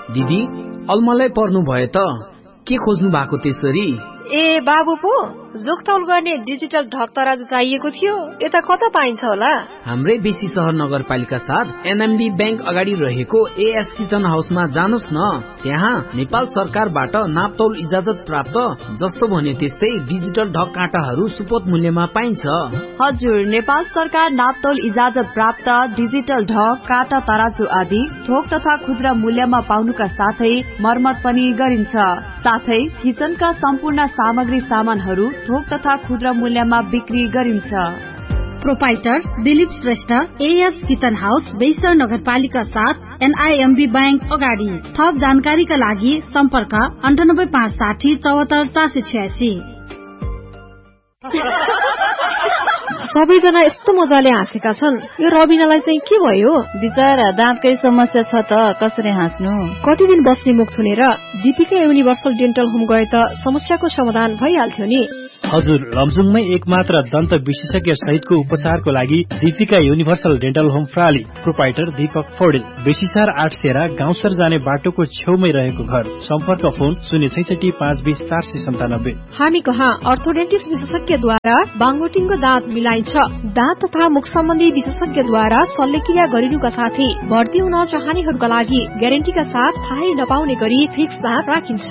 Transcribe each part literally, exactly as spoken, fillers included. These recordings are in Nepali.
दिदी अलमलै पर्नु भयो त के खोज्नु भएको त्यसरी? ए बाबु पो जोखतौल गर्ने डिजिटल ढक तराजु चाहिएको थियो, यता कता पाइन्छ होला? हाम्रै बेसी सहर नगरपालिका साथ एनएमबी बैंक अगाडि रहेको एएस किचन हाउसमा जानुस् न। त्यहाँ नेपाल सरकारबाट नापतौल इजाजत प्राप्त जस्तो भन्यो त्यस्तै डिजिटल ढक काँटाहरू सुपथ मूल्यमा पाइन्छ। हजुर, नेपाल सरकार नापतौल इजाजत प्राप्त डिजिटल ढक काँटा तराजु आदि थोक तथा खुद्रा मूल्यमा पाउनुका साथै मर्मत पनि गरिन्छ। साथै किचनका सम्पूर्ण सामग्री सामानहरू थोक तथा खुद्रा मूल्यमा बिक्री गरिन्छ। Proprietor Dilip Shrestha, as kitchen house, बेसर नगरपालिका साथ एनआईएमबी बैंक अगाडि। थप जानकारीका लागि सम्पर्क अन्ठानब्बे पाँच साठी चौहत्तर चार सय छयासी। सबैजना यस्तो मजाले हाँसेका छन्, यो रबिनालाई चाहिँ के भयो? बिचरा दाँतकै समस्या छ त कसरी हाँस्नु? कति दिन बस्ने मुख थुनेर दीपिका युनिभर्सल डेन्टल होम गए त समस्याको समाधान भइहाल्थ्यो नि। हजुर, लमजुङमै एकमात्र दन्त विशेषज्ञ सहितको उपचारको लागि Deepika universal dental home प्राली। Proprietor Deepak Paudel, बेसीसार आठ सेरा गाउँसर जाने बाटोको छेउमै रहेको घर। सम्पर्क फोन शून्य छैसठी पाँच बीस चार सय सन्तानब्बे। हामी कहाँ अर्थोडेन्टिस्ट विशेषज्ञद्वारा बाङ्गोटिङको दाँत मिलाइन्छ। दाँत तथा मुख सम्बन्धी विशेषज्ञद्वारा शल्यक्रिया गरिनुका साथै भर्ती हुन चाहनेहरूका लागि ग्यारेन्टीका साथ थाहै नपाउने गरी फिक्स दाँत राखिन्छ।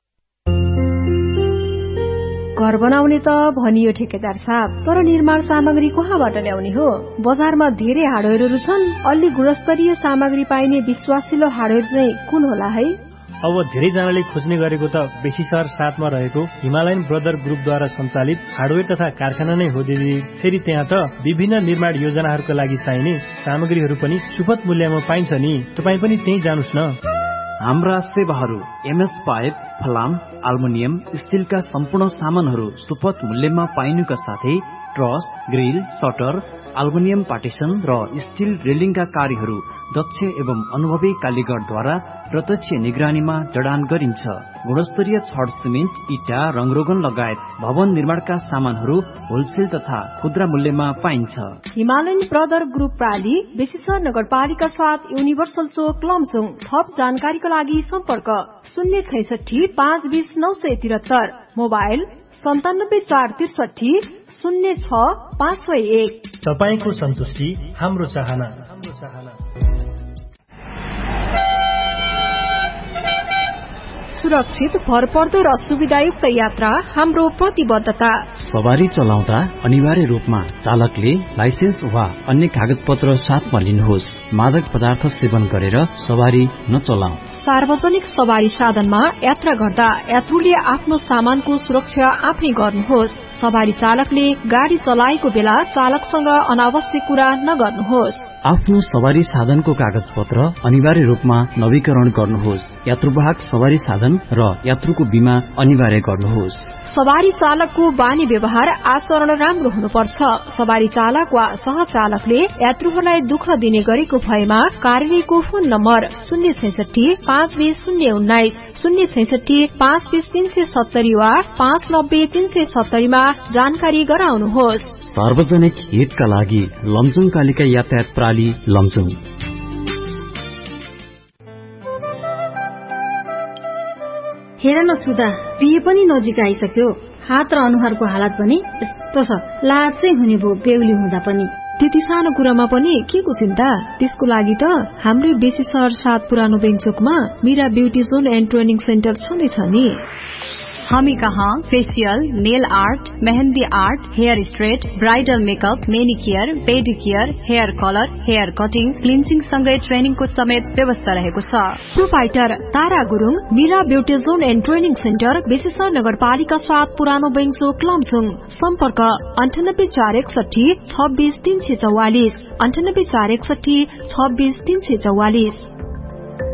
घर बनाउने त भनियो ठेकेदार साहब, तर निर्माण सामग्री कहाँबाट ल्याउने हो? बजारमा धेरै हार्डवेयरहरू छन्, अलि गुणस्तरीय सामग्री पाइने विश्वासिलो हार्डवेयर चाहिँ कुन होला है? अब धेरैजनाले खोज्ने गरेको त बेसीसर साथमा रहेको हिमालयन ब्रदर ग्रुपद्वारा सञ्चालित हार्डवेयर तथा कारखाना नै हो दिदी। फेरि त्यहाँ त विभिन्न निर्माण योजनाहरूका लागि चाहिने सामग्रीहरू पनि सुपथ मूल्यमा पाइन्छ नि। तपाईँ पनि त्यही जानुस् न। हाम्रा सेवाहरू एमएस पाइप, फलाम, अल्मुनियम, स्टिलका सम्पूर्ण सामानहरू सुपथ मूल्यमा पाइनुका साथै truss, grill, shutter, aluminium partition र स्टिल रेलिङका कार्यहरू दक्ष एवं अनुभवी कालीगरद्वारा प्रत्यक्ष निगरानीमा जडान गरिन्छ। गुणस्तरीय छड, सिमेन्ट, इटा, रङरोगन लगायत भवन निर्माणका सामानहरू होलसेल तथा खुद्रा मूल्यमा पाइन्छ। हिमालयन ब्रदर ग्रुप प्राली, बेसीसर नगरपालिका साथ युनिभर्सल चोक, लमजुङ। थप जानकारीका लागि सम्पर्क शून्य छैसठी पाँच बीस नौ सय त्रिहत्तर। मोबाइल सन्तानब्बे चार त्रिसठी शून्य छ पाँच सय एक। तपाईँको सन्तुष्टि हाम्रो चाहना। हाम्रो चाहना। सुरक्षित, भरपर्दो र सुविधायुक्त यात्रा हाम्रो प्रतिबद्धता। सवारी चलाउँदा अनिवार्य रूपमा चालकले लाइसेन्स वा अन्य कागज पत्र साथमा लिनुहोस्। मादक पदार्थ सेवन गरेर सवारी नचलाऊ। सार्वजनिक सवारी साधनमा यात्रा गर्दा यात्रुले आफ्नो सामानको सुरक्षा आफै गर्नुहोस्। सवारी चालकले गाडी चलाएको बेला चालकसँग अनावश्यक कुरा नगर्नुहोस्। आफ्नो सवारी साधनको कागज पत्र अनिवार्य रूपमा नवीकरण गर्नुहोस्। यात्रुवाहक सवारी साधन र यात्रुको बीमा अनिवार्य गर्नुहोस्। सवारी चालकको बानी व्यवहार आचरण राम्रो हुनुपर्छ। सवारी चालक वा सहचालकले यात्रुहरूलाई दुःख दिने गरेको भएमा कार्यालयको फोन नम्बर शून्य छैसठी पाँच बीस शून्य उन्नाइस, शून्य छैसठी पाँच बीस तीन सय सत्तरी वा पाँच नब्बे तीन सय सत्तरीमा जानकारी गराउनुहोस्। सार्वजनिक हितका लागि लमजुङ कालिका यातायात प्राली, लमजुङ। हेर न सुधा, बिहे पनि नजिक आइसक्यो। हात र अनुहारको हालत पनि यस्तो छ, लाज चाहिँ हुने भो बेहुली हुँदा पनि। त्यति सानो कुरामा पनि के को चिन्ता? त्यसको लागि त हाम्रै बेसी सहर सात पुरानो बेङचोकमा Meera beauty John and training centre छँदैछ नि। हामी कहाँ facial, nail art, mehndi art, hair straight, bridal makeup, मेनिकेयर, पेडिकेयर, hair colour, hair cutting, cleansing सँगै ट्रेनिङको समेत व्यवस्था रहेको छ। Proprietor Tara Gurung, Meera beauty John and training centre, बेसीसर नगरपालिका सात पुरानो बेङचोक, लमजुङ। सम्पर्क अन्ठानब्बे चार एकसठी छब्बीस तीन सय चौवालिस, अन्ठानब्बे चार एकसठी छब्बीस तीन सय चौवालिस।